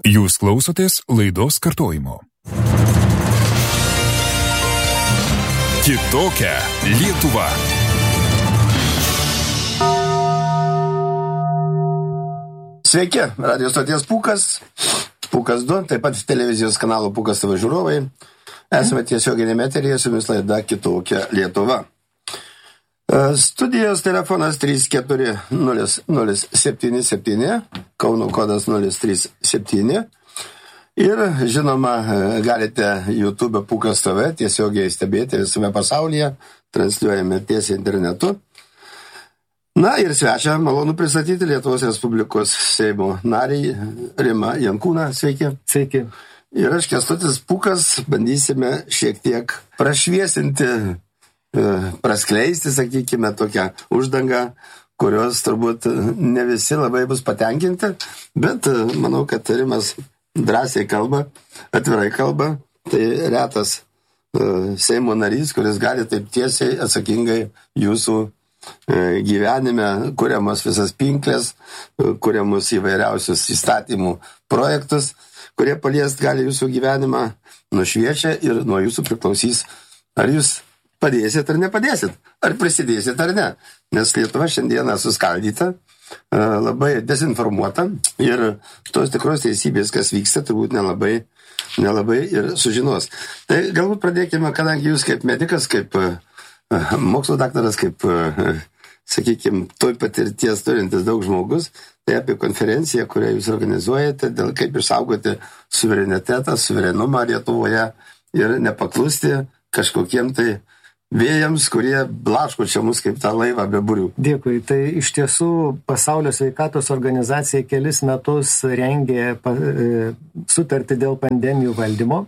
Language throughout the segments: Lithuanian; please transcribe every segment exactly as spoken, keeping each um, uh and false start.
Jūs klausotės laidos kartojimo. Kitokia Lietuva. Sveiki, radio stoties Pūkas, Pūkas du, taip pat televizijos kanalo Pūkas T V žiūrovai. Esame tiesioginėme eteryje, su jumis laida Kitokia Lietuva. Studijos telefonas trys keturi nulis nulis septyni septyni, Kauno kodas nulis trys septyni. Ir, žinoma, galite YouTube Pūkas T V tiesiogiai stebėti visame pasaulyje, transliuojame tiesiai internetu. Na ir svečią malonu pristatyti Lietuvos Respublikos Seimo narį Rimą Jankūną. Sveiki. Sveiki. Ir aš, Kęstutis Pūkas, bandysime šiek tiek prašviesinti, praskleisti, sakykime, tokią uždangą, kurios turbūt ne visi labai bus patenkinti, bet manau, kad Rimas drąsiai kalba, atvirai kalba. Tai retas Seimo narys, kuris gali taip tiesiai atsakingai jūsų gyvenime, kuriamos visas pinklės, kuriamus įvairiausius įstatymų projektus, kurie paliest gali jūsų gyvenimą, nušviečia ir nuo jūsų priklausys, ar jūs padėsit ar nepadėsit, ar prisidėsit ar ne. Nes Lietuva šiandieną suskaldyta, labai dezinformuota ir tos tikros teisybės, kas vyksta, turbūt nelabai, nelabai ir sužinos. Tai galbūt pradėkime, kadangi jūs kaip medikas, kaip mokslo daktaras, kaip, sakykime, toj patirties turintis daug žmogus, tai apie konferenciją, kurią jūs organizuojate, dėl kaip išsaugoti suverenitetą, suverenumą Lietuvoje ir nepaklusti kažkokiem tai vėjams, kurie blaško čia mus kaip tą laivą be burių. Dėkui. Tai iš tiesų Pasaulio sveikatos organizacija kelis metus rengė sutartį dėl pandemijų valdymo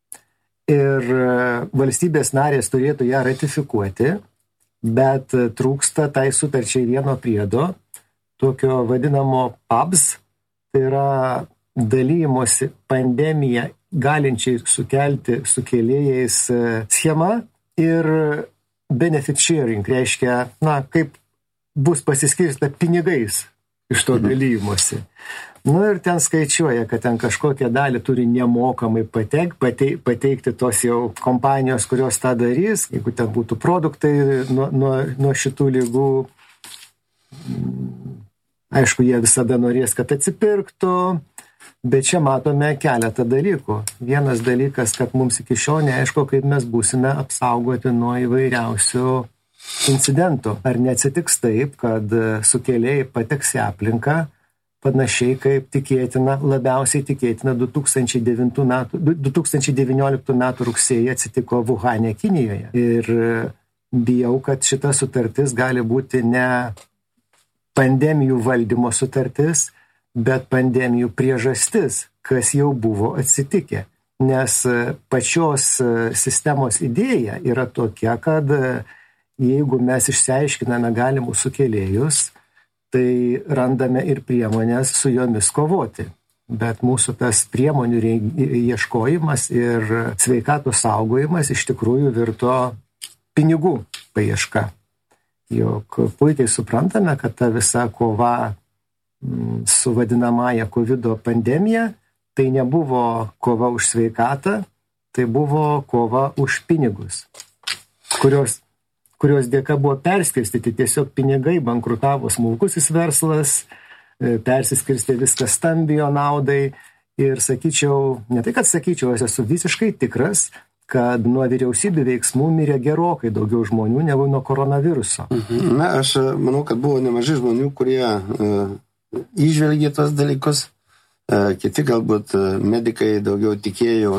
ir valstybės narės turėtų ją ratifikuoti, bet trūksta tai sutarčiai vieno priedo, tokio vadinamo P A B S, tai yra dalymosi pandemiją galinčiai sukelti sukėlėjais schema ir benefit sharing, reiškia, na, kaip bus pasiskirsta pinigais iš to dalymosi. Nu ir ten skaičiuoja, kad ten kažkokią dalį turi nemokamai pateik, pateik, pateikti tos jau kompanijos, kurios tą darys, jeigu ten būtų produktai nuo, nuo, nuo šitų lygų. Aišku, jie visada norės, kad atsipirktų, bet čia matome keletą dalykų. Vienas dalykas, kad mums iki šiol neaišku, kaip mes būsime apsaugoti nuo įvairiausių incidentų. Ar neatsitiks taip, kad sukėlėjai pateks į aplinką, panašiai kaip tikėtina, labiausiai tikėtina du tūkstančiai devynioliktų metų rugsėjį atsitiko Vuhane, Kinijoje. Ir bijau, kad šita sutartis gali būti ne pandemijų valdymo sutartis, bet pandemijų priežastis, kas jau buvo atsitikę. Nes pačios sistemos idėja yra tokia, kad jeigu mes išsiaiškiname galimus sukėlėjus, tai randame ir priemonės su jomis kovoti. Bet mūsų tas priemonių ieškojimas ir sveikatos saugojimas iš tikrųjų virto pinigų paieška. Jok puikiai suprantame, kad ta visa kova su vadinamąja kovido pandemija, tai nebuvo kova už sveikatą, tai buvo kova už pinigus, kurios, kurios dėka buvo perskirstyti tiesiog pinigai, bankrutavo smulkusis verslas, persiskirstė viskas stambiojo naudai ir sakyčiau, ne tai kad sakyčiau, aš esu visiškai tikras, kad nuo vyriausybių veiksmų mirė gerokai daugiau žmonių negu nuo koronaviruso. Na, aš manau, kad buvo nemažai žmonių, kurie uh... įžvelgė tos dalykus, kiti galbūt medikai daugiau tikėjo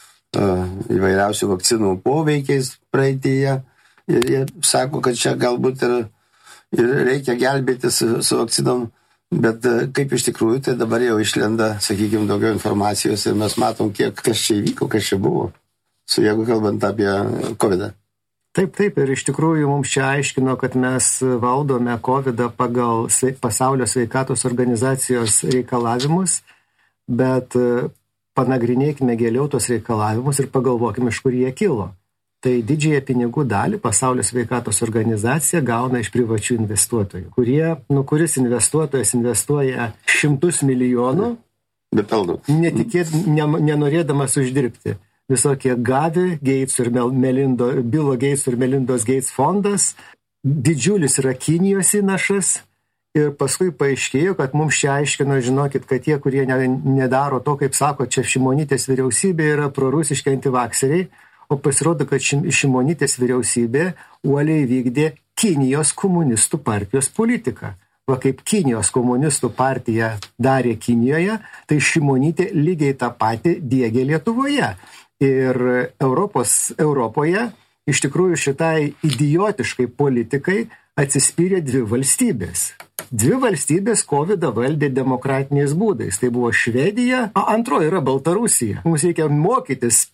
įvairiausių vakcinų poveikiais praeityje ir jie sako, kad čia galbūt ir, ir reikia gelbėti su, su vakcinom, bet kaip iš tikrųjų, tai dabar jau išlenda, sakykime, daugiau informacijos ir mes matom, kiek kas čia įvyko, kas čia buvo, su jeigu kalbant apie kovidą. Taip, taip, ir iš tikrųjų mums čia aiškino, kad mes valdome kovidą pagal Pasaulio sveikatos organizacijos reikalavimus, bet panagrinėkime giliau tos reikalavimus ir pagalvokime, iš kur jie kilo. Tai didžiąją pinigų dalį Pasaulio sveikatos organizacija gauna iš privačių investuotojų, kurie, nu, kuris investuotojas investuoja šimtus milijonų be pelno. Netikėt, ne, nenorėdamas uždirbti. Visokie Gavi, Gates ir Melindo, Bilo Gates ir Melindos Gates fondas, didžiulis yra Kinijos įnašas ir paskui paaiškėjo, kad mums čia aiškino, žinokit, kad tie, kurie ne, nedaro to, kaip sako, čia Šimonytės vyriausybė yra prorusiški antivakseriai, o pasirodo, kad Šimonytės vyriausybė uoliai vykdė Kinijos komunistų partijos politiką. Va kaip Kinijos komunistų partija darė Kinijoje, tai Šimonytė lygiai tą patį diegė Lietuvoje. Ir Europos, Europoje iš tikrųjų šitai idiotiškai politikai atsispyrė dvi valstybės. Dvi valstybės kovidą valdė demokratiniais būdais. Tai buvo Švedija, o antroji yra Baltarusija. Mums reikia mokytis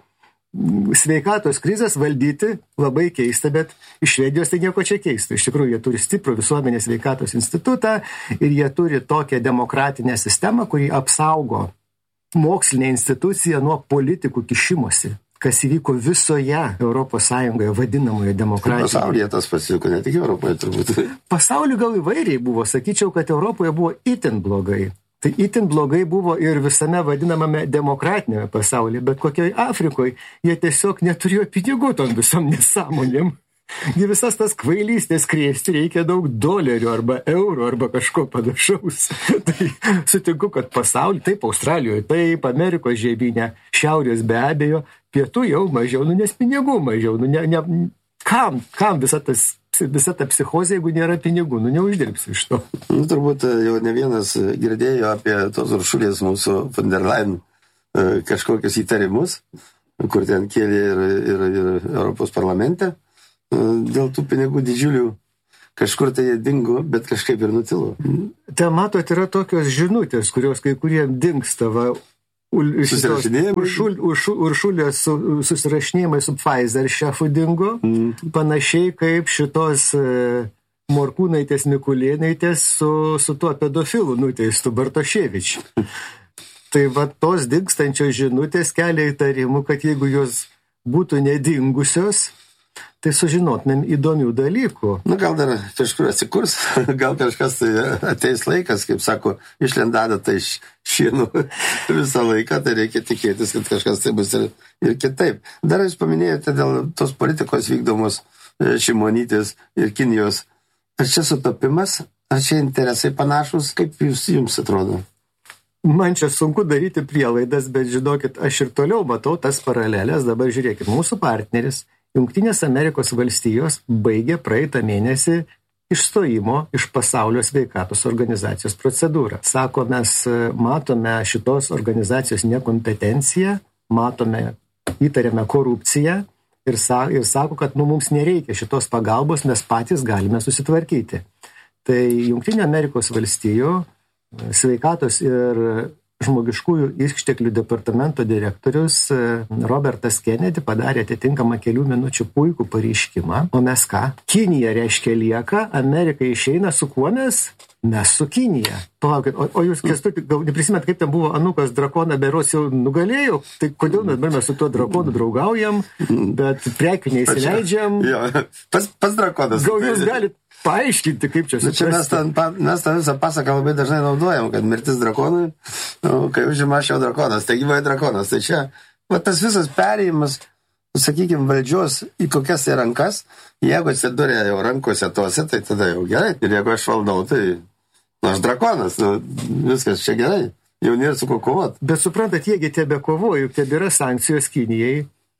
sveikatos krizės valdyti, labai keista, bet iš Švedijos tai nieko čia keista. Iš tikrųjų, jie turi stiprų visuomenės sveikatos institutą ir jie turi tokią demokratinę sistemą, kuri apsaugo mokslinę instituciją nuo politikų kišimosi, kas įvyko visoje Europos Sąjungoje vadinamoje demokratijoje. Pasaulyje tas pasiko, ne tik Europoje turbūt. Pasaulyje gal įvairiai buvo, sakyčiau, kad Europoje buvo itin blogai. Tai itin blogai buvo ir visame vadinamame demokratinėme pasaulyje, bet kokioje Afrikoje jie tiesiog neturėjo pinigų tom visom nesąmonėm. Gi visas tas kvailystės krėsti reikia daug dolerių arba eurų arba kažko panašaus. Tai sutinku, kad pasaulyje, taip Australijoje, taip Amerikos žemyne, šiaurės be abejo, pietų jau mažiau, nu nes pinigų mažiau, nu ne, ne, kam, kam visa, tas, visa ta psichozė, jeigu nėra pinigų, nu neuždirbsi iš to. Nu, turbūt jau ne vienas girdėjo apie tos Uršulės mūsų von der Leyen kažkokius įtarimus, kur ten kėlė ir, ir, ir Europos parlamente. Dėl tų pinigų didžiulių kažkur tai dingo, bet kažkaip ir nutilo. Ten, matot, yra tokios žinutės, kurios kai kuriem dingsta, va, Uršulės Uršulė su, susirašinėjimai su Pfizer šefu dingo, mm. panašiai kaip šitos e, Morkūnaitės Mikulėnaitės su, su tuo pedofilu nuteistu Bartoševič. Tai va, tos dingstančios žinutės kelia įtarimų, kad jeigu jos būtų nedingusios, tai sužinotumėm įdomių dalykų. Nu, gal dar kažkur atsikurs, gal kažkas tai ateis laikas, kaip sako, išlendada tai iš šienų visą laiką, tai reikia tikėtis, kad kažkas tai bus ir, ir kitaip. Dar jūs paminėjote dėl tos politikos vykdomos Šimonytės ir Kinijos. Ar čia sutapimas, ar čia interesai panašus, kaip jūs, jums atrodo? Man čia sunku daryti prielaidas, bet žinokit, aš ir toliau matau tas paralelės. Dabar žiūrėkit, mūsų partneris Jungtinės Amerikos valstijos baigė praeitą mėnesį išstojimo iš pasaulio sveikatos organizacijos procedūrą. Sako, mes matome šitos organizacijos nekompetenciją, matome, įtariame korupciją ir, sa, ir sako, kad nu, mums nereikia šitos pagalbos, mes patys galime susitvarkyti. Tai Jungtinė Amerikos valstijų sveikatos ir žmogiškųjų išteklių departamento direktorius Robertas Kennedy padarė atitinkamą kelių minučių puikų pareiškimą. O mes ką? Kinija reiškia lieka, Amerika išeina, su kuo mes? Mes su Kinija. Palaukit, o, o jūs, Kęstuti, gal neprisimėt, kaip ten buvo Anukas drakoną beros jau nugalėjo? Tai kodėl mes, mes su tuo drakonu draugaujam, bet prekių neįsileidžiam? Jo, pas, pas drakonas. Gal jūs galite paaiškinti, kaip čia suprasti? Mes tą, mes tą visą pasaką labai dažnai naudojam, kad mirtis drakonui, nu, kai užima šio drakonas, tai gyvai drakonas. Tai čia, va, tas visas perėjimas, sakykime, valdžios į kokias į rankas, jeigu atsidūrė jau rankose tose, tai tada jau gerai. Ir jeigu aš valdau, tai nu, aš drakonas, nu, viskas čia gerai. Jau nėra su ko kovot. Bet suprantat, jiegi tebe kovoja, juk tebėra sankcijos Kinijai.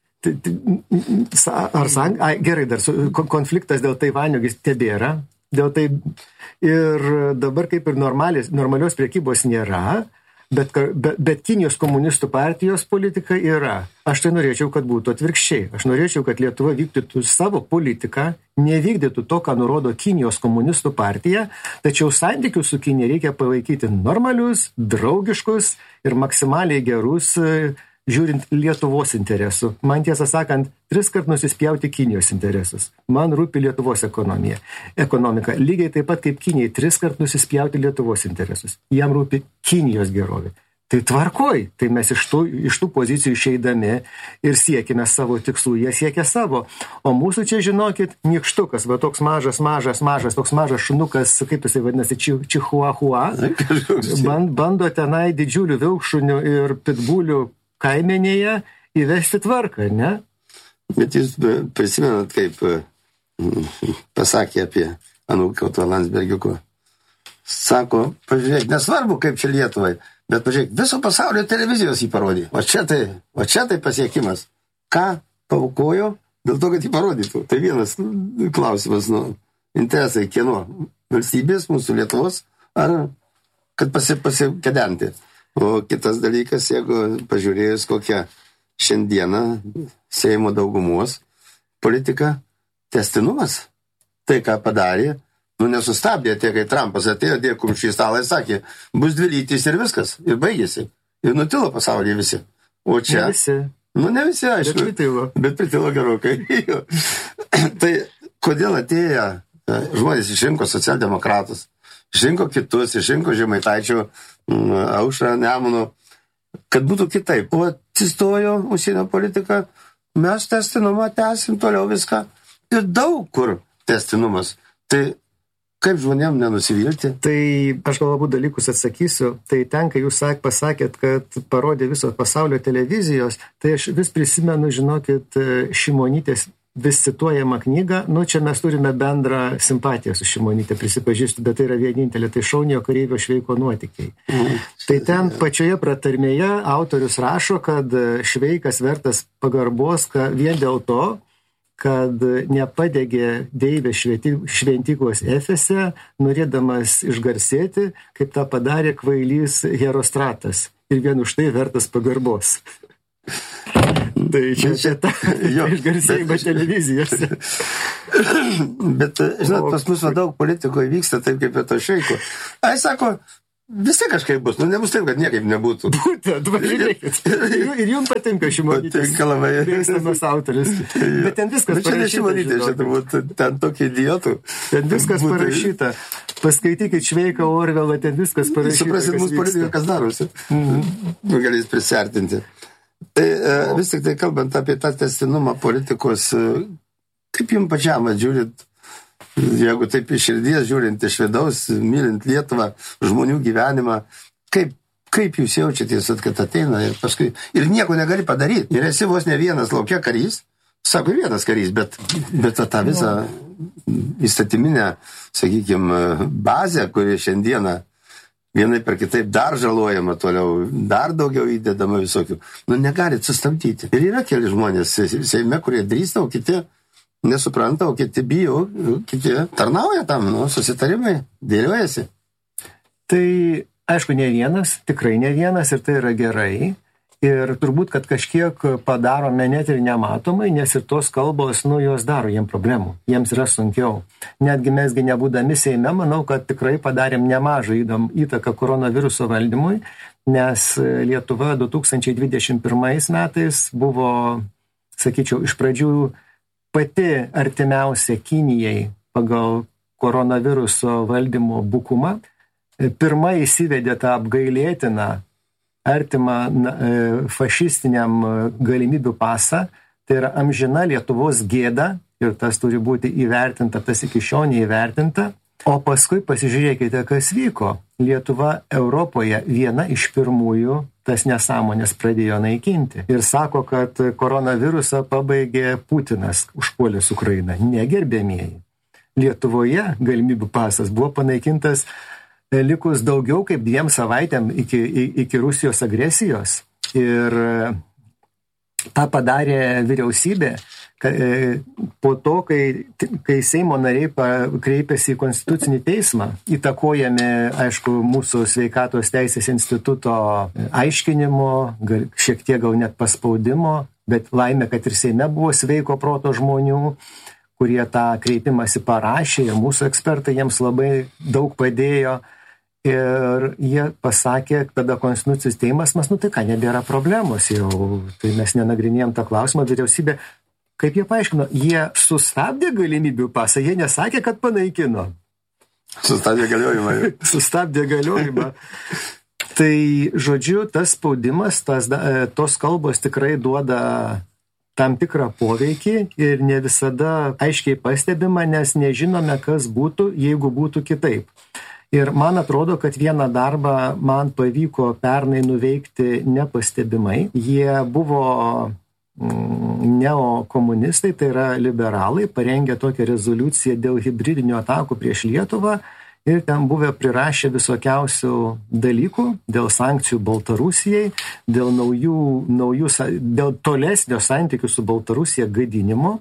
Ar san... Ai, gerai, dar su, konfliktas dėl Taivanio tebėra. Dėl tai... Ir dabar kaip ir normalios, normalios priekybos nėra, bet, bet, bet Kinijos komunistų partijos politika yra. Aš tai norėčiau, kad būtų atvirkščiai. Aš norėčiau, kad Lietuva vykdytų savo politiką, nevykdytų to, ką nurodo Kinijos komunistų partija, tačiau santykių su Kinija reikia palaikyti normalius, draugiškus ir maksimaliai gerus, žiūrint Lietuvos interesų. Man tiesą sakant, tris kart nusispjauti Kinijos interesus. Man rūpi Lietuvos ekonomija. Ekonomika. Lygiai taip pat kaip Kinijai tris kart nusispjauti Lietuvos interesus. Jam rūpi Kinijos gerovė. Tai tvarkoj, tai mes iš tų, iš tų pozicijų išeidami ir siekime savo tikslų, jie siekia savo. O mūsų čia, žinokit, nykštukas, va toks mažas, mažas, mažas, toks mažas šunukas, kaip jisai vadinasi, či, čihuahua, band, bando tenai didžiulių vilkšunių ir pitbulių kaimenėje įvesti tvarką, ne? Bet jūs prisimenat, kaip pasakė apie Anūkauto Landsbergiuko. Sako, pažiūrėk, nesvarbu, kaip čia Lietuvai, bet pažiūrėk, viso pasaulio televizijos jį parodė. O čia tai, o čia tai pasiekimas. Ką paukojo dėl to, kad jį parodytų? Tai vienas klausimas, nu, interesai kieno? Valstybės, mūsų Lietuvos, ar kad pasi, pasikedenti? O kitas dalykas, jeigu pažiūrėjus kokią šiandieną Seimo daugumos politika, tęstinumas. Tai, ką padarė, nu nesustabdė tie, kai Trumpas atėjo, dėkum šį stalą ir sakė, bus dvi lytys ir viskas, ir baigėsi. Ir nutilo pasaulyje visi. O čia... Ne visi. Nu ne visi, aišku. Bet pritilo. Bet pritilo gerokai. Tai kodėl atėjo žmonės išrinko socialdemokratus, išrinko kitus, išrinko Žemaitaičio, Aušrą, Nemuno, kad būtų kitaip. O atsistojo užsienio politika, mes testinumą tęsim toliau viską. Ir daug kur testinumas. Tai kaip žmonėm nenusivilti? Tai aš gal abu dalykus atsakysiu. Tai ten, kai jūs sak, pasakėt, kad parodė viso pasaulio televizijos, tai aš vis prisimenu, žinokit, Šimonytės vis cituojama knyga. Nu, čia mes turime bendrą simpatiją su Šimonytė, prisipažįstu, bet tai yra vienintelė, tai Šauniojo kareivio Šveiko nuotykiai. Mm. Tai ten pačioje pratarmėje autorius rašo, kad Šveikas vertas pagarbos vien dėl to, kad nepadegė deivė šventyklos Efese, norėdamas išgarsėti, kaip tą padarė kvailys Herostratas. Ir vien už tai vertas pagarbos. Tai čia, čia ta išgarsėjimą televizijose. Bet, žinot, pas mus daug politikoje vyksta taip, kaip ir to Šveiko. Ai, sako, visi kažkaip bus, nu nebus taip, kad niekaip nebūtų. Būtent, važiuokit. Ir jums patinka Šimonytės. Patinka labai. Mėgstamas autoris. Bet ten viskas parašyta. Bet čia ne Šimonytė, čia turbūt ten tokie idiotų. Ten viskas parašyta. Paskaitykit Šveiką, Orvelą, ten viskas parašyta. Suprasit, mūsų politika kas darosi. Nu, galės prisartinti. Tai vis tik tai kalbant apie tą testinumą politikos, kaip jums pačiam žiūrit, jeigu taip iš širdies žiūrint iš vidaus, mylint Lietuvą, žmonių gyvenimą, kaip, kaip jūs jaučiatės, kad ateina ir paskui ir nieko negali padaryti. Ir esi vos ne vienas laukia karys, sako vienas karys, bet, bet tą visą įstatyminę, sakykime, bazę, kuri šiandieną vienai per kitaip dar žalojama toliau, dar daugiau įdedama visokių, nu negalit sustabdyti. Ir yra keli žmonės Seime, kurie drįsta, o kiti nesupranta, o kiti bijo, kiti tarnauja tam, nu, susitarimai, dėliojasi. Tai, aišku, ne vienas, tikrai ne vienas ir tai yra gerai. Ir turbūt, kad kažkiek padarome net ir nematomai, nes ir tos kalbos, nu, jos daro jiems problemų. Jiems yra sunkiau. Netgi mesgi nebūdami Seime, manau, kad tikrai padarėm nemažą įtaką koronaviruso valdymui, nes Lietuva du tūkstančiai dvidešimt pirmais metais buvo, sakyčiau, iš pradžių pati artimiausia Kinijai pagal koronaviruso valdymo bukumą. Pirma įsivedė tą apgailėtiną artimą fašistiniam galimybių pasą, tai yra amžina Lietuvos gėda ir tas turi būti įvertinta, tas iki šiol neįvertinta. O paskui pasižiūrėkite, kas vyko. Lietuva Europoje viena iš pirmųjų tas nesąmonės pradėjo naikinti. Ir sako, kad koronavirusą pabaigė Putinas, užpuolęs Ukrainą. Negerbėmieji. Lietuvoje galimybių pasas buvo panaikintas likus daugiau kaip dviem savaitėm iki, iki Rusijos agresijos. Ir tą padarė vyriausybė po to, kai, kai Seimo nariai kreipėsi į Konstitucinį teismą, įtakojami, aišku, mūsų sveikatos teisės instituto aiškinimo, šiek tiek gal net paspaudimo, bet laimė, kad ir Seime buvo sveiko proto žmonių, kurie tą kreipimąsi parašė ir mūsų ekspertai jiems labai daug padėjo. Ir jie pasakė, tada Konstitucinis teismas, mes, nu tai ką, nebėra problemos jau, tai mes nenagrinėjom tą klausimą, vyriausybė, kaip jie paaiškino, jie sustabdė galimybių pasą, jie nesakė, kad panaikino. Sustabdė galiojimą. Sustabdė galiojimą. Tai, žodžiu, tas spaudimas, tas, tos kalbos tikrai duoda tam tikrą poveikį ir ne visada aiškiai pastebima, nes nežinome, kas būtų, jeigu būtų kitaip. Ir man atrodo, kad vieną darbą man pavyko pernai nuveikti nepastebimai. Jie buvo neokomunistai, tai yra liberalai, parengė tokią rezoliuciją dėl hibridinių atakų prieš Lietuvą ir ten buvę prirašę visokiausių dalykų dėl sankcijų Baltarusijai, dėl, naujų, naujų, dėl tolesnio santykių su Baltarusija gadinimo,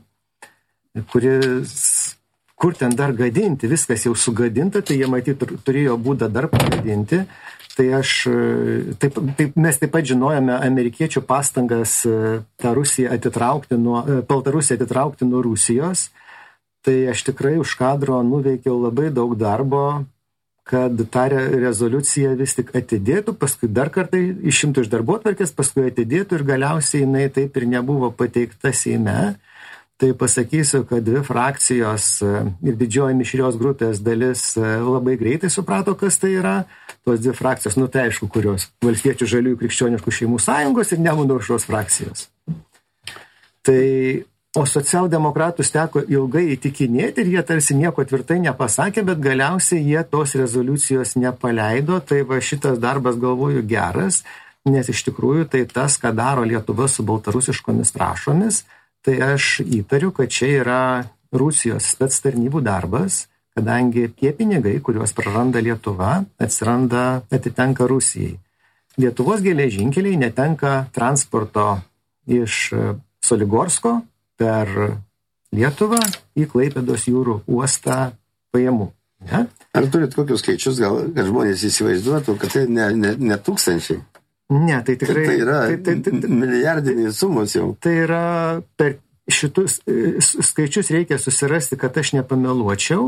kuris, kur ten dar gadinti, viskas jau sugadinta, tai jie matyti turėjo būdą dar pagadinti. Tai aš, taip, taip, mes taip pat žinojame amerikiečių pastangas tą Rusiją atitraukti nuo, Baltarusiją atitraukti nuo Rusijos. Tai aš tikrai už kadro nuveikiau labai daug darbo, kad tą rezoliuciją vis tik atidėtų, paskui dar kartą išimtų iš darbotvarkės, paskui atidėtų ir galiausiai jinai taip ir nebuvo pateikta Seime. Tai pasakysiu, kad dvi frakcijos ir didžioji mišrios grupės dalis labai greitai suprato, kas tai yra. Tos dvi frakcijos, nu tai aišku, kurios Valstiečių žaliųjų krikščioniškų šeimų sąjungos ir Nemuno aušros frakcijos. Tai, o socialdemokratus teko ilgai įtikinėti ir jie tarsi nieko tvirtai nepasakė, bet galiausiai jie tos rezoliucijos nepaleido. Tai va šitas darbas, galvoju, geras, nes iš tikrųjų tai tas, ką daro Lietuva su baltarusiškomis trąšomis. Tai aš įtariu, kad čia yra Rusijos spectarnybų darbas, kadangi tie pinigai, kuriuos praranda Lietuva, atsiranda, atitenka Rusijai. Lietuvos geležinkeliai netenka transporto iš Soligorsko per Lietuvą į Klaipėdos jūrų uostą pajamų. Ne? Ar turit kokius skaičius, gal, kad žmonės įsivaizduotų, kad tai ne, ne, ne tūkstančiai? Ne, tai tikrai... Tai yra tai, tai, tai, tai, milijardiniai sumos jau. Tai yra per šitus skaičius reikia susirasti, kad aš nepameluočiau.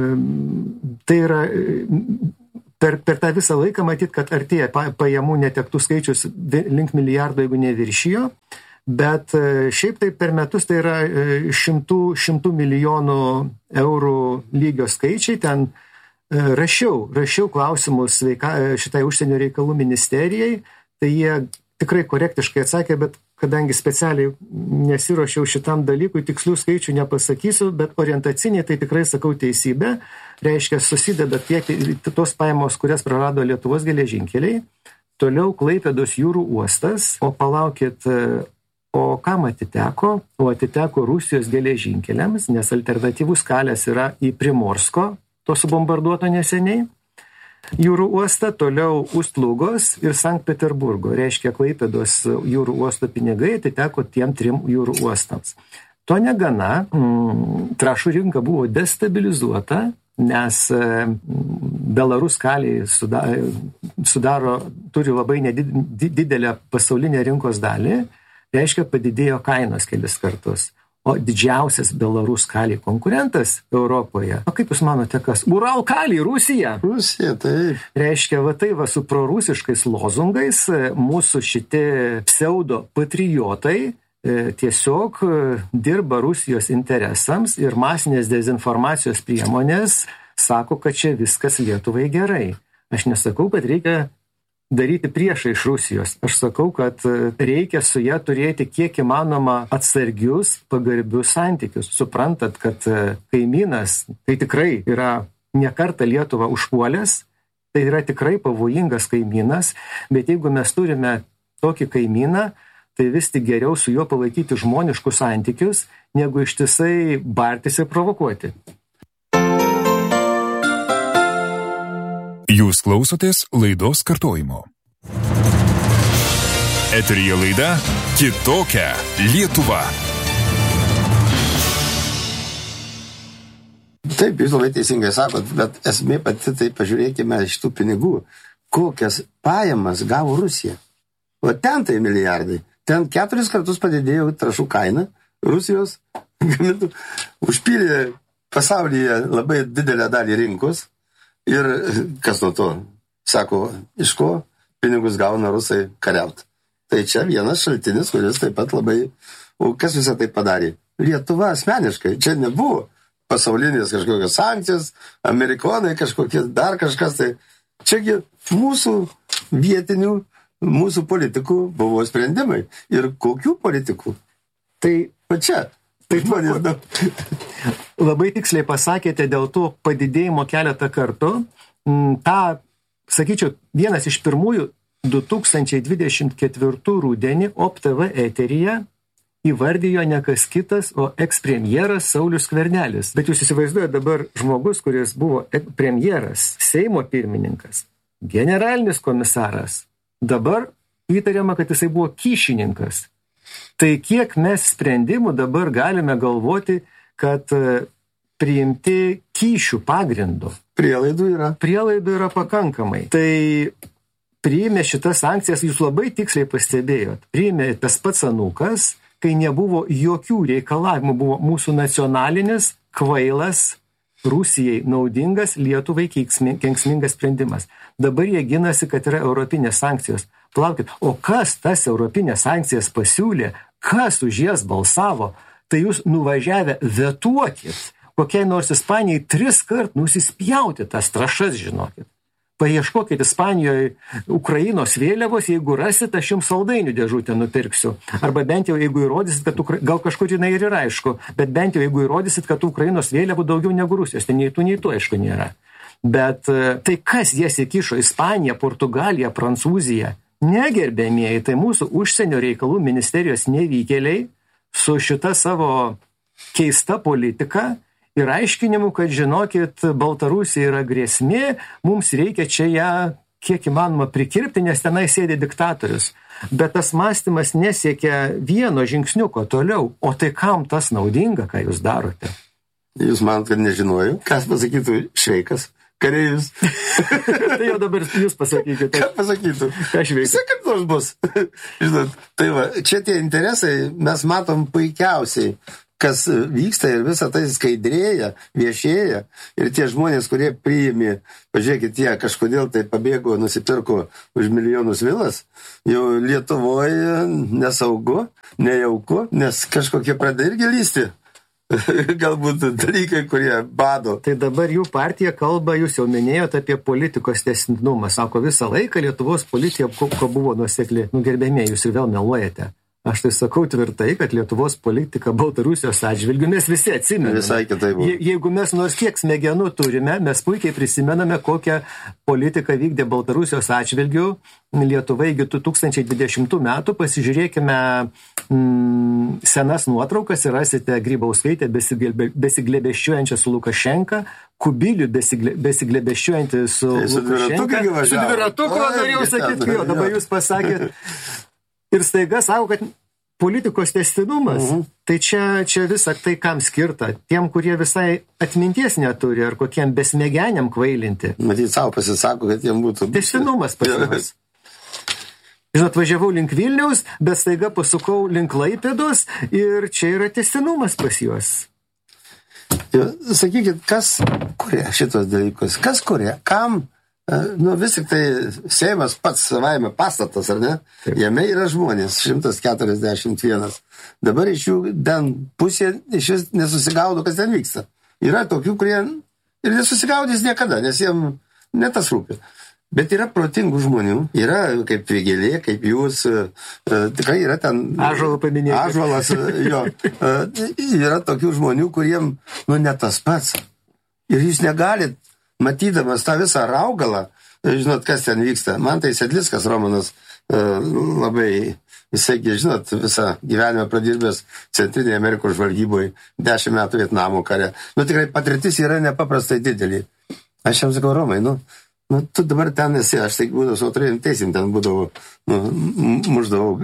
Tai yra per, per tą visą laiką matyt, kad artėja pajamų netektų skaičius link milijardo, jeigu neviršijo. Bet šiaip tai per metus tai yra šimtų, šimtų milijonų eurų lygio skaičiai. Ten rašiau, rašiau klausimus sveika, šitai užsienio reikalų ministerijai. Tai jie tikrai korektiškai atsakė, bet kadangi specialiai nesiruošiau šitam dalykui, tikslių skaičių nepasakysiu, bet orientaciniai tai tikrai sakau teisybę. Reiškia, susideda tiek tos pajamos, kurias prarado Lietuvos geležinkeliai, toliau Klaipėdos jūrų uostas, o palaukit, o kam atiteko? O atiteko Rusijos geležinkeliams, nes alternatyvus kelias yra į Primorsko, to subombarduoto neseniai, jūrų uostą, toliau Ust-Lugos ir Sankt Peterburgo. Reiškia, Klaipėdos jūrų uosto pinigai atiteko tiem trim jūrų uostams. To negana, mm, trąšų rinka buvo destabilizuota, nes Belarus kaliai sudaro, sudaro, turi labai nedidelę pasaulinę rinkos dalį, reiškia, padidėjo kainos kelis kartus. O didžiausias Belarus kaliai konkurentas Europoje. O kaip jūs manote, kas? Ural kaliai, Rusija. Rusija, taip. Reiškia, va tai va su prorusiškais lozungais mūsų šitie pseudo patriotai tiesiog dirba Rusijos interesams ir masinės dezinformacijos priemonės sako, kad čia viskas Lietuvai gerai. Aš nesakau, kad reikia daryti priešą iš Rusijos. Aš sakau, kad reikia su ją turėti kiek įmanoma atsargius, pagarbius santykius. Suprantat, kad kaimynas tai tikrai yra ne kartą Lietuvą užpuolęs, tai yra tikrai pavojingas kaimynas, bet jeigu mes turime tokį kaimyną, tai vis tik geriau su juo palaikyti žmoniškus santykius, negu ištisai bartis ir provokuoti. Jūs klausotės laidos kartojimo. Eteryje laida Kitokia Lietuva. Taip, jūs labai teisingai sakot, bet esmė pati, tai pažiūrėkime šitų pinigų, kokias pajamas gavo Rusija. O ten tai milijardai. Ten keturis kartus padidėjo trąšų kaina Rusijos, užpylė pasaulyje labai didelę dalį rinkos. Ir kas nuo to? Sako, iš ko pinigus gauna rusai kariauti. Tai čia vienas šaltinis, kuris taip pat labai... O kas visą tai padarė? Lietuva asmeniškai. Čia nebuvo pasaulinės kažkokios sankcijos, amerikonai kažkokie, dar kažkas. Tai čiagi mūsų vietinių mūsų politikų buvo sprendimai. Ir kokių politikų? Tai va čia. Tai žmonės daug. Labai tiksliai pasakėte dėl to padidėjimo keletą kartų. Ta, sakyčiau, vienas iš pirmųjų du tūkstančiai dvidešimt ketvirtų rudenį O P T V eteryje įvardijo ne kas kitas, o ekspremjeras Saulius Skvernelis. Bet jūs įsivaizduojate dabar žmogus, kuris buvo premjeras, Seimo pirmininkas, generalinis komisaras. Dabar įtariama, kad jisai buvo kyšininkas. Tai kiek mes sprendimų dabar galime galvoti, kad priimti kyšių pagrindu. Prielaidų yra. Prielaidų yra pakankamai. Tai priėmė šitas sankcijas, jūs labai tiksliai pastebėjot. Priėmė tas pats anūkas, kai nebuvo jokių reikalavimų, buvo mūsų nacionalinis, kvailas, Rusijai naudingas, Lietuvai kenksmingas sprendimas. Dabar jie ginasi, kad yra europinės sankcijos. Plaukit, o kas tas europinės sankcijas pasiūlė, kas už jas balsavo, tai jūs nuvažiavę vetuokit, kokiai nors Ispanijai tris kart nusispjauti tas trašas, žinokit. Paieškokit Ispanijoje Ukrainos vėliavos, jeigu rasit, aš jums saldainių dėžutę nupirksiu. Arba bent jau, jeigu įrodysit, kad Ukra... gal kažkur jinai ir yra aišku, bet bent jau, jeigu įrodysit, kad Ukrainos vėliavų daugiau negu Rusijos, tai nei tų, nei tų aišku nėra. Bet tai kas jas įkišo? Ispanija, Portugalija, Prancūzija? Negerbėmieji, tai mūsų užsienio reikalų ministerijos nevykėliai su šita savo keista politika ir aiškinimu, kad žinokit, Baltarusija yra grėsmė, mums reikia čia ją kiek įmanoma prikirpti, nes tenai sėdi diktatorius. Bet tas mąstymas nesiekia vieno žingsniuko toliau. O tai kam tas naudinga, ką jūs darote? Jūs manot, kad nežinojau? Kas pasakytų Šveikas? Kareivis. Tai jau dabar jūs pasakykite. Ką pasakytų? Ką Šveikas? Visai kaip nors bus. Žinot, tai va, čia tie interesai mes matom puikiausiai, kas vyksta ir visą tai skaidrėja, viešėja. Ir tie žmonės, kurie priimi, pažiūrėkit, tie kažkodėl tai pabėgo, nusipirko už milijonus vilas, jau Lietuvoje nesaugu, nejauku, nes kažkokie pradeda irgi lysti. Galbūt dalykai, kurie bado. Tai dabar jų partija kalba, jūs jau minėjote apie politikos tęstinumą. Sako, visą laiką Lietuvos politika ko buvo nuosekli. Nu, gerbėmėjai, jūs ir vėl meluojate. Aš tai sakau tvirtai, kad Lietuvos politika Baltarusijos atžvilgiu mes visi atsimename. Visai kitai buvo. Je, jeigu mes nors kiek smegenų turime, mes puikiai prisimename, kokią politiką vykdė Baltarusijos atžvilgiu Lietuva iki du tūkstančiai dvidešimtų metų. Pasižiūrėkime mm, senas nuotraukas ir rasite Grybauskaitę besiglebeščiuojančią su Lukašenka, Kubilių besiglebeščiuojantį su tai Lukašenka. Su dviratuku, norėjau sakyti, jo, dabar jūs pasakėt. Ir staiga sako, kad politikos tęstinumas, uh-huh. tai čia, čia visą tai kam skirta, tiem, kurie visai atminties neturi, ar kokiem besmegeniam kvailinti. Matyt, savo pasisako, kad jiem būtų... Tęstinumas pas juos. Žinot, važiavau link Vilniaus, bet staiga pasukau link Klaipėdos ir čia yra tęstinumas pas juos. Jo, sakykit, kas kuria šitos dalykus? Kas kuria? Kam? Nu, vis tik tai Seimas pats savaime pastatas, ar ne? Taip. Jame yra žmonės, šimtas keturiasdešimt vienas. Dabar iš jų ten pusė iš vis nesusigaudo, kas ten vyksta. Yra tokių, kurie ir nesusigaudys niekada, nes jiem ne tas rūpi. Bet yra protingų žmonių, yra kaip Vėgėlė, kaip jūs, e, tikrai yra ten... Ąžuolą paminėti. Ąžuolas, jo. E, yra tokių žmonių, kuriem, nu, ne tas pats. Ir jūs negalit, matydamas tą visą raugalą, žinot, kas ten vyksta. Man tai Sedlickas Romanas e, labai, jisai, žinot, visą gyvenimą pradirbęs Centrinėje Amerikos žvalgyboje, dešimt metų Vietnamo kare. Nu, tikrai patirtis yra nepaprastai didelį. Aš jam sakau, Romai, nu, nu, tu dabar ten esi, aš tai būdavau su autorėjim teisim, ten būdavau, nu, muždavau,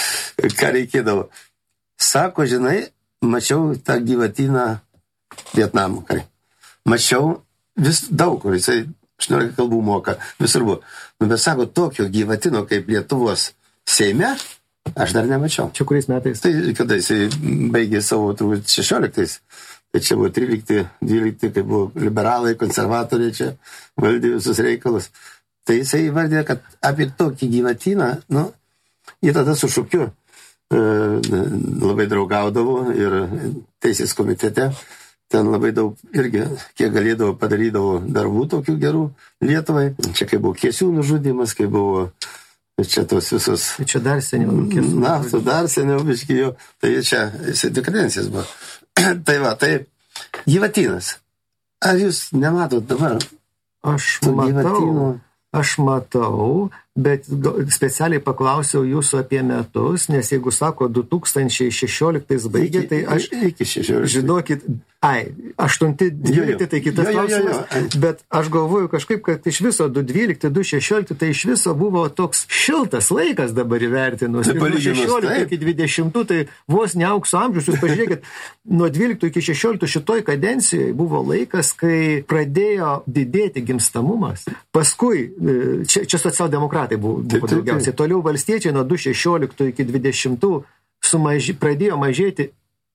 ką reikėdavo. Sako, žinai, mačiau tą gyvatyną Vietnamo kare. Mačiau vis daug, kur jisai aštuoniolika kalbų moka, visur buvo. Nu, bet sako, tokio gyvatino kaip Lietuvos Seime, aš dar nemačiau. Čia kuriais metais? Tai kada jisai baigė savo turbūt šešioliktais, tai čia buvo trylikti, dvylikti, kai buvo liberalai, konservatoriai čia valdė visus reikalus. Tai jisai įvardė, kad apie tokį gyvatiną, nu, jį tada su šūkiu e, labai draugaudavo ir teisės komitete. ten labai daug irgi, kiek galėdavo, padarydavo darbų tokių gerų Lietuvai. Čia kai buvo Kiesių nužudymas, kai buvo čia tos visos... Čia dar seniau. Na, tu dar seniau biškijo. Tai čia, jisai dvi kadencijas buvo. Tai va, tai gyvatynas. Ar jūs nematot dabar? Aš matau. Gyvatynų? Aš matau, bet specialiai paklausiau jūsų apie metus, nes jeigu sako du tūkstančiai šešioliktais baigė, tai aš iki šešioliktais. Žinokit, ai, aštunti dvylikti tai kitas klausimas, bet aš galvoju kažkaip, kad iš viso du dvylikti, du šešiolikti, tai iš viso buvo toks šiltas laikas dabar įvertinus. Ir nuo šešioliktų iki dvidešimtų, tai vos ne aukso amžius, jūs pažiūrėkit, nuo dvyliktų iki šešioliktų šitoj kadencijoje buvo laikas, kai pradėjo didėti gimstamumas. Paskui, čia, čia socialdemokratai buvo, buvo daugiausiai. Toliau valstiečiai nuo du šešioliktų iki dvidešimtų sumaži, pradėjo mažėti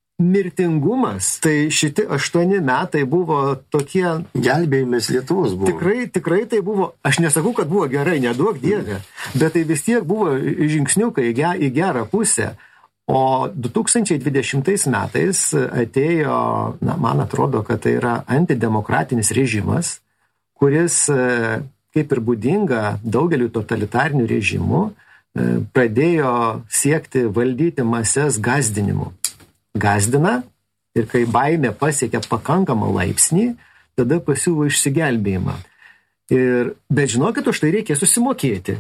mirtingumas. Tai šitie aštuoni metai buvo tokie... Gelbėjimas Lietuvos buvo. Tikrai, tikrai tai buvo, aš nesakau, kad buvo gerai, neduok dievė, bet tai vis tiek buvo žingsniukai į, ge, į gerą pusę. O du tūkstančiai dvidešimtais metais atėjo, na, man atrodo, kad tai yra antidemokratinis režimas, kuris, kaip ir būdinga daugeliu totalitarinių režimų, pradėjo siekti valdyti mases gazdinimu. Gazdina ir kai baimė pasiekia pakankamą laipsnį, tada pasiūlo išsigelbėjimą. Ir, bet žinokit, už tai reikės susimokėti.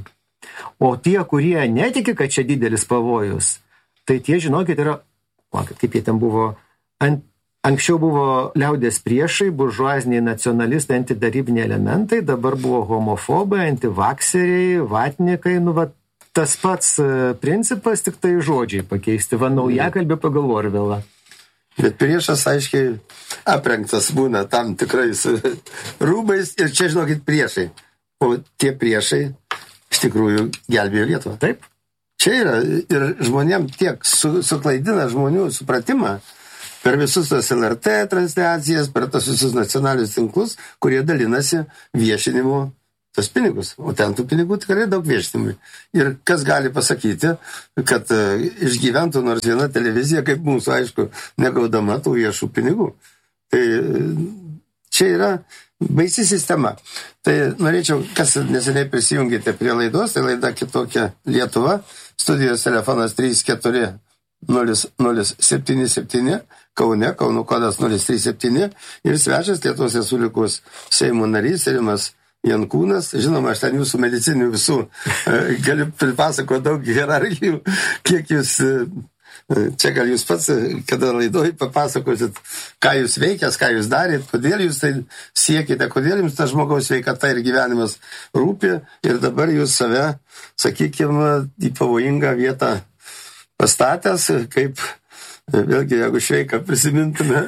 O tie, kurie netiki, kad čia didelis pavojus, tai tie, žinokit, yra, vakit, kaip jie ten buvo, ant, anksčiau buvo liaudės priešai, buržuaziniai nacionalistai, antidarybiniai elementai, dabar buvo homofobai, antivakseriai, vatnikai, nu, va, tas pats principas, tik tai žodžiai pakeisti. Va, naujakalbė pagal Orvelą. Bet priešas, aiškiai, aprengtas būna tam tikrais rūbais ir čia, žinokit, priešai. O tie priešai iš tikrųjų gelbėjo Lietuvą. Taip. Čia yra ir žmonėm tiek su, suklaidina žmonių supratimą per visus tos L R T transliacijas, per tos visus nacionalinius tinklus, kurie dalinasi viešinimu tos pinigus, o ten tų pinigų tikrai daug viešinimui. Ir kas gali pasakyti, kad uh, išgyventų nors viena televizija, kaip mūsų, aišku, negaudama tų viešų pinigų. Tai čia yra baisi sistema. Tai norėčiau, kas neseniai prisijungėte prie laidos, tai laida Kitokia Lietuva, studijos telefonas trys keturi nulis nulis septyni septyni, Kaune, Kauno kodas nulis trys septyni ir svečias Lietuvos Respublikos Seimo narys Rimas Jankūnas. Žinoma, aš ten jūsų medicininių visų e, galiu pripasakoti daug hierarchijų, kiek jūs, e, čia gal jūs pats, kada laidoj papasakosit, ką jūs veikęs, ką jūs darėt, kodėl jūs tai siekite, kodėl jums ta žmogaus sveikata ir gyvenimas rūpi ir dabar jūs save, sakykime, į pavojingą vietą pastatęs, kaip, vėlgi, jeigu šveiką prisimintume,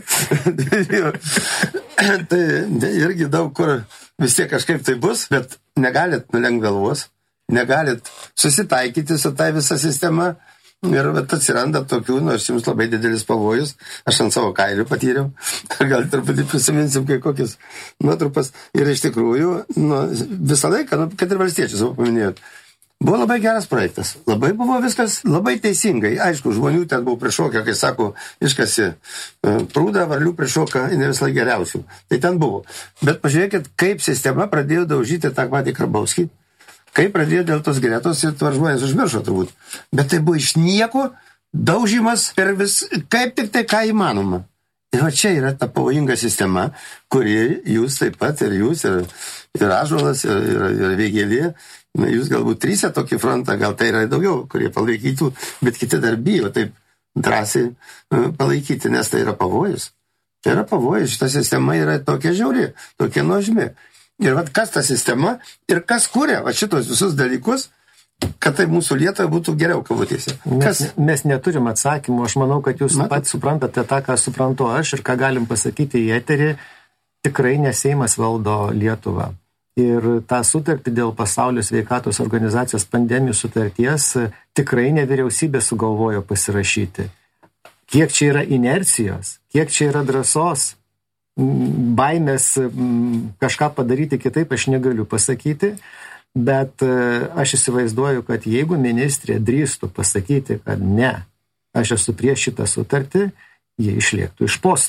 tai irgi daug kur vis tiek kažkaip tai bus, bet negalit nulenkt galvos, negalit susitaikyti su tai visa sistema ir atsiranda tokių, nors jums labai didelis pavojus, aš ant savo kailių patyriau, gal truputį prisiminsim kai kokias nuotrupas ir iš tikrųjų, nu, visą laiką, nu, kad ir valstiečius, savo paminėjot, buvo labai geras projektas, labai buvo viskas labai teisingai, aišku, žmonių ten buvo prišokę, kai sako, iškasi prūdą, varlių prišoka, ne visai geriausių, tai ten buvo. Bet pažiūrėkit, kaip sistema pradėjo daužyti tą patį Karbauskį, kaip pradėjo dėl tos Gretos ir tvar žmonės užmiršo turbūt. Bet tai buvo iš nieko daužimas per vis, kaip tik tai ką įmanoma. Ir va čia yra ta pavojinga sistema, kuri jūs taip pat, ir jūs, ir, ir Ąžuolas, ir, ir, ir Vėgėlė, na, jūs galbūt trysia tokį frontą, gal tai yra daugiau, kurie palaikytų, bet kiti dar bijo taip drąsiai palaikyti, nes tai yra pavojus. Tai yra pavojus, šita sistema yra tokia žiauri, tokia nuožmi. Ir vat kas ta sistema ir kas kuria va šitos visus dalykus, kad tai mūsų Lietuvai būtų geriau kabutėse. Mes, mes neturim atsakymų, aš manau, kad jūs pat suprantate tą, ką suprantu aš ir ką galim pasakyti į eterį, tikrai ne Seimas valdo Lietuvą. Ir tą sutartį dėl Pasaulio sveikatos organizacijos pandemijų sutarties tikrai ne vyriausybė sugalvojo pasirašyti. Kiek čia yra inercijos, kiek čia yra drąsos, baimės kažką padaryti kitaip, aš negaliu pasakyti, bet aš įsivaizduoju, kad jeigu ministrė drįstų pasakyti, kad ne, aš esu prieš šitą sutartį, jie išliektų iš posto.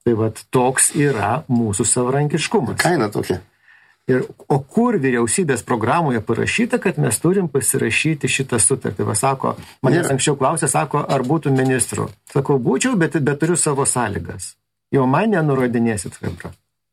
Tai vat toks yra mūsų savarankiškumas. Kaina tokia. Ir, o kur vyriausybės programoje parašyta, kad mes turim pasirašyti šitą sutartį? Va, sako, manęs anksčiau klausė, sako, ar būtų ministru. Sakau, būčiau, bet, bet turiu savo sąlygas. Jau man nenurodinėsit, Hebra.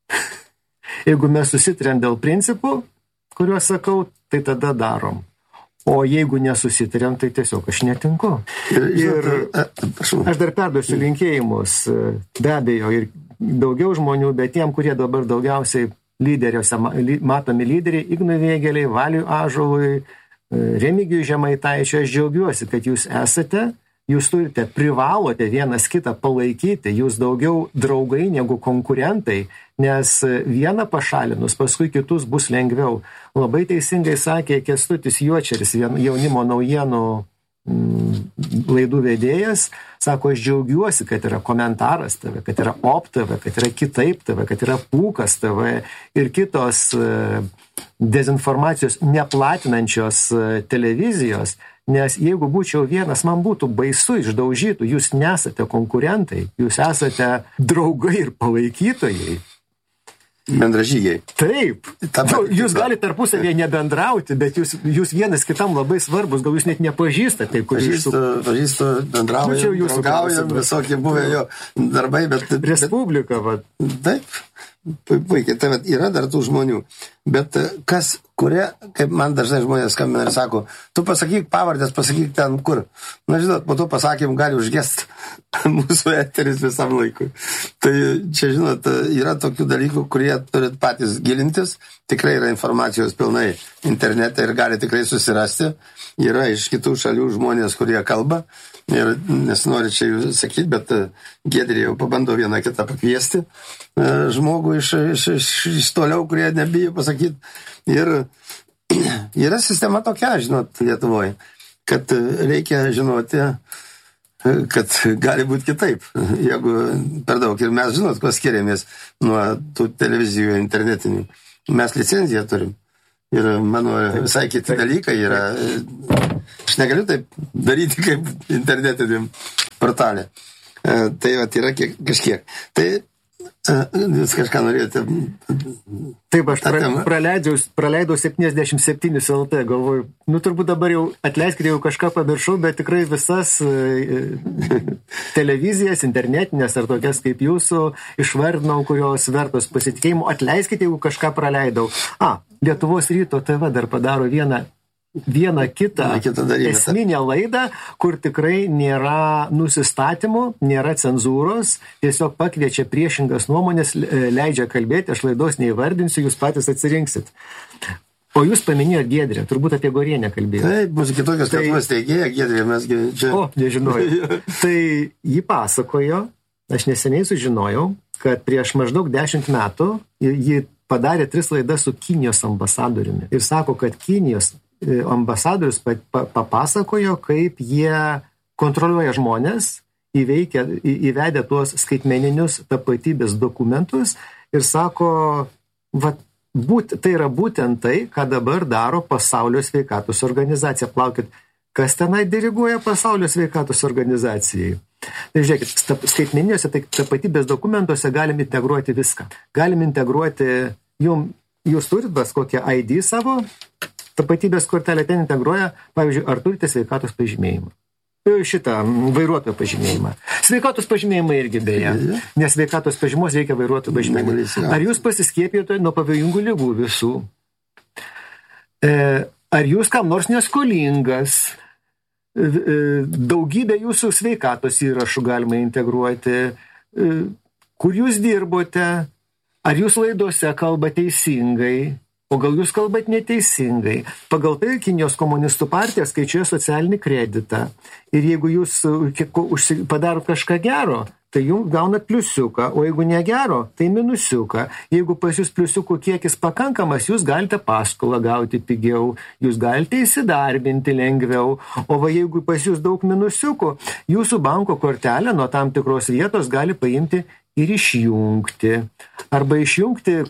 Jeigu mes susitarėm dėl principų, kuriuos sakau, tai tada darom. O jeigu nesusitarėm, tai tiesiog aš netinku. Ir, ir aš dar perduosiu linkėjimus, be abejo, ir daugiau žmonių, bet tiem, kurie dabar daugiausiai lyderiuose, matomi lyderiai, Ignui Vėgėlei, Valiui Ąžuolui, Remigijui Žemaitaičiui, aš džiaugiuosi, kad jūs esate, jūs turite, privalote vienas kitą palaikyti, jūs daugiau draugai negu konkurentai, nes vieną pašalinus, paskui kitus bus lengviau. Labai teisingai sakė Kęstutis Juočeris, jaunimo naujienų laidų vedėjas, sako, aš džiaugiuosi, kad yra Komentaras T V, kad yra Op T V, kad yra Kitaip T V, kad yra Pūkas T V ir kitos dezinformacijos neplatinančios televizijos, nes jeigu būčiau vienas, man būtų baisu išdaužytų, jūs nesate konkurentai, jūs esate draugai ir palaikytojai. Bendražygiai. Taip. Nu, jūs galite tarpusavėje nebendrauti, bet jūs, jūs vienas kitam labai svarbus, gal jūs net nepažįstate. Pažįstu, iš... pažįstu, bendraujam, nu, draugaujam, visokie buvę jo darbai, bet... Respublika, va. Taip, puikiai, tai yra dar tų žmonių. Bet kas, kurie, kaip man dažnai žmonės skambina ir sako, tu pasakyk pavardės, pasakyk ten kur. Na, žinot, po to pasakym gali užgest mūsų eteris visam laikui. Tai čia, žinot, yra tokių dalykų, kurie turit patys gilintis. Tikrai yra informacijos pilnai internete ir gali tikrai susirasti. Yra iš kitų šalių žmonės, kurie kalba. Ir nesinori čia jų sakyti, bet Giedrė jau pabando vieną kitą pakviesti žmogų iš, iš, iš, iš toliau, kurie nebijo pasakyti. Ir yra sistema tokia, žinot, Lietuvoje, kad reikia žinoti, kad gali būti kitaip, jeigu per daug. Ir mes, žinot, kuo skiriamės nuo tų televizijų internetinių. Mes licenciją turim. Ir mano visai kiti dalykai yra... Aš negaliu taip daryti kaip internetiniam portalė. Tai vat, yra kiek, kažkiek. Tai jūs kažką norėjote... Taip, aš pra, praleidau, praleidau septyniasdešimt septyni L T, galvoju, nu turbūt dabar jau atleiskite, jau kažką pamiršau, bet tikrai visas televizijas, internetinės ar tokias kaip jūsų išvardinau, kurios vertos pasitikėjimo. Atleiskite, jeigu kažką praleidau. A, Lietuvos ryto T V dar padaro vieną vieną kitą, kitą esminę laidą, kur tikrai nėra nusistatymų, nėra cenzūros, tiesiog pakviečia priešingas nuomonės, leidžia kalbėti, aš laidos neįvardinsiu, jūs patys atsirinksit. O jūs paminėjot Giedrę, turbūt apie Gorienę kalbėjote. Taip, mūsų kitokios tai... Lietuvos teigėja Giedrė, mesgi čia... O, nežinojau. Tai ji pasakojo, aš neseniai sužinojau, kad prieš maždaug dešimt metų ji padarė tris laidas su Kinijos ambasadoriumi. Ir sako, kad Kinijos ambasadorius papasakojo, kaip jie kontroliuoja žmonės, įveikia, įvedę tuos skaitmeninius tapatybės dokumentus ir sako, va, būt, tai yra būtent tai, ką dabar daro Pasaulio sveikatos organizacija. Plaukit, kas tenai diriguoja Pasaulio sveikatos organizacijai? Tai žiūrėkit, skaitmeniniuose tapatybės dokumentuose galim integruoti viską. Galim integruoti, jum, jūs turit bas kokią I D savo, tapatybės kortelę ten integruoja, pavyzdžiui, ar turite sveikatos pažymėjimą. Šitą vairuotojo pažymėjimą. Sveikatos pažymėjimą irgi beje, nes sveikatos pažymos reikia vairuotojo pažymėjimą. Ar jūs pasiskiepijote nuo pavojingų ligų visų? Ar jūs kam nors neskolingas? Daugybę jūsų sveikatos įrašų galima integruoti. Kur jūs dirbote? Ar jūs laidose kalba teisingai? O gal jūs kalbat neteisingai? Pagal tai Kinijos komunistų partija skaičiuoja socialinį kreditą. Ir jeigu jūs padarot kažką gero, tai jums gaunat pliusiuką, o jeigu negero, tai minusiuką. Jeigu pas jūs pliusiukų kiekis pakankamas, jūs galite paskolą gauti pigiau, jūs galite įsidarbinti lengviau, o va jeigu pas jūs daug minusiukų, jūsų banko kortelę nuo tam tikros vietos gali paimti ir išjungti. Arba išjungti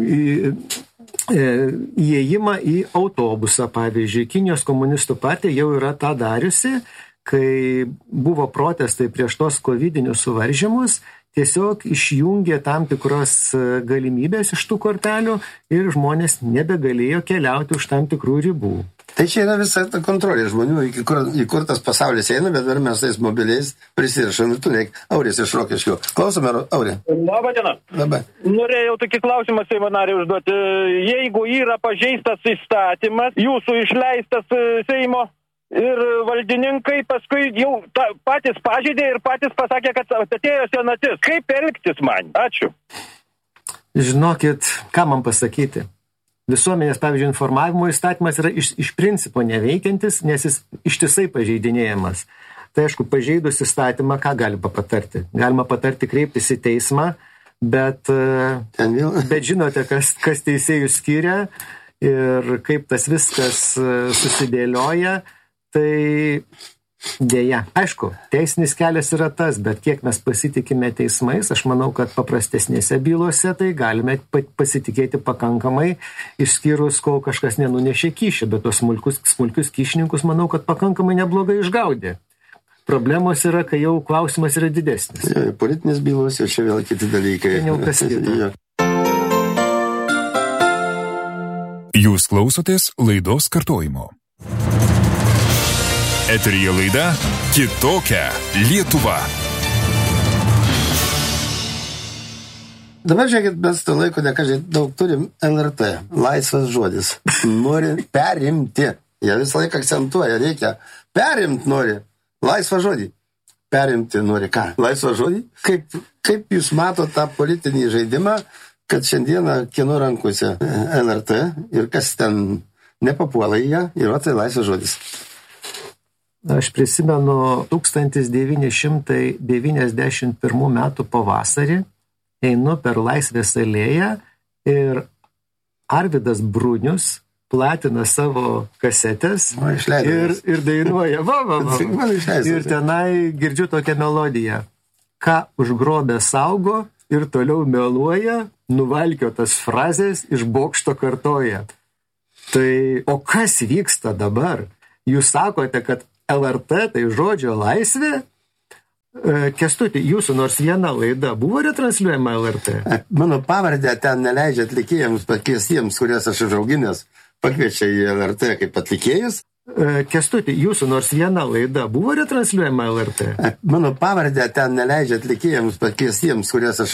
įėjimą į autobusą, pavyzdžiui. Kinijos komunistų partija jau yra tą dariusi, kai buvo protestai prieš tos kovidinius suvaržymus, tiesiog išjungė tam tikros galimybės iš tų kortelių ir žmonės nebegalėjo keliauti už tam tikrų ribų. Tai čia yra visa ta kontrolė žmonių, į kur, į kur tas pasaulis eina, bet dar mes tais mobiliais prisirašom ir tu neik. Auris iš Rokiškio. Klausome, Aurė. Labą dieną. Labą. Norėjau tokį klausimą Seimo nariui užduoti. Jeigu yra pažeistas įstatymas, jūsų išleistas Seimo ir valdininkai paskui jau ta, patys pažeidė ir patys pasakė, kad atėjo senatis. Kaip elgtis man? Ačiū. Žinokit, ką man pasakyti? Visuomenės, pavyzdžiui, informavimo įstatymas yra iš, iš principo neveikiantis, nes jis ištisai pažeidinėjamas. Tai aišku, pažeidus įstatymą, ką galima patarti? Galima patarti kreiptis į teismą, bet, bet žinote, kas, kas teisėjų skiria ir kaip tas viskas susidėlioja, tai dėja. Aišku, teisinis kelias yra tas, bet kiek mes pasitikime teismais, aš manau, kad paprastesnėse bylose tai galime pasitikėti pakankamai, išskyrus, kol kažkas nenunešė kyšį, bet tos smulkius, smulkius kyšininkus, manau, kad pakankamai neblogai išgaudė. Problemos yra, kai jau klausimas yra didesnis. Ja, politinės bylos, jau čia vėl kiti dalykai. Tai jau kas kita. Ja. Jūs klausotės laidos kartojimo. Eteryje laida Kitokia Lietuva. Dabar žiūrėkit, mes to laiko nekažiai daug turim L R T, laisvas žodis. Nori perimti. Jie visą laiką akcentuoja, reikia. Perimt nori. Laisvą žodį. Perimti nori ką? Laisvą žodį? Kaip, kaip jūs matot tą politinį žaidimą, kad šiandieną kieno rankose L R T ir kas ten nepapuola į ją, yra tai laisvas žodis. Aš prisimenu tūkstantis devyni šimtai devyniasdešimt pirmų metų pavasarį, einu per Laisvės alėją ir Arvydas Brunius platina savo kasetės o, ir, ir dainuoja. Va, va, va. Ir tenai girdžiu tokią melodiją. Ką užgrobę saugo ir toliau meluoja, nuvalkiotas frazės iš bokšto kartoja. Tai, o kas vyksta dabar? Jūs sakote, kad L R T tai žodžio laisvė. Kęstuti, jūsų nors viena laida buvo retransliuojama L R T? Mano pavardę ten neleidžia atlikėjams pakviestiems, kurias aš užauginęs, pakviečia į L R T kaip atlikėjus. Kęstuti, jūsų nors viena laida buvo retransliuojama L R T? Mano pavardę ten neleidžia atlikėjams pakviestiems, kurias aš